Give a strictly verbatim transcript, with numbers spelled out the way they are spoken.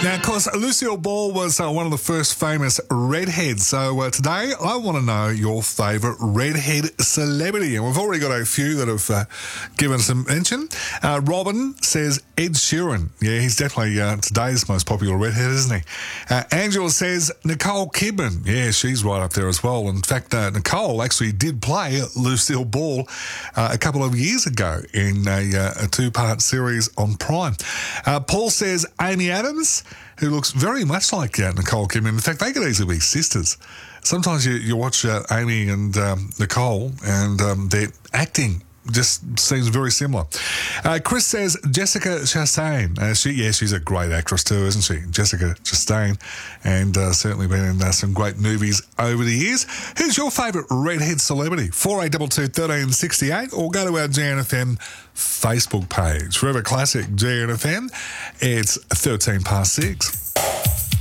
Now, of course, Lucille Ball was uh, one of the first famous redheads. So uh, today, I want to know your favourite redhead celebrity. And we've already got a few that have uh, given some mention. Uh, Robin says Ed Sheeran. Yeah, he's definitely uh, today's most popular redhead, isn't he? Uh, Angela says Nicole Kidman. Yeah, she's right up there as well. In fact, uh, Nicole actually did play Lucille Ball uh, a couple of years ago in a, uh, a two-part series on Prime. Uh, Paul says Amy Adams, who looks very much like uh, Nicole Kidman. In fact, they could easily be sisters. Sometimes you, you watch uh, Amy and um, Nicole, and um, their acting just seems very similar. Uh, Chris says Jessica Chastain. Uh, she, yeah, she's a great actress too, isn't she? Jessica Chastain, and uh, certainly been in uh, some great movies over the years. Who's your favourite redhead celebrity? four eight two two, one three six eight, or go to our G N F M Facebook page. Forever Classic G N F M. It's thirteen past six.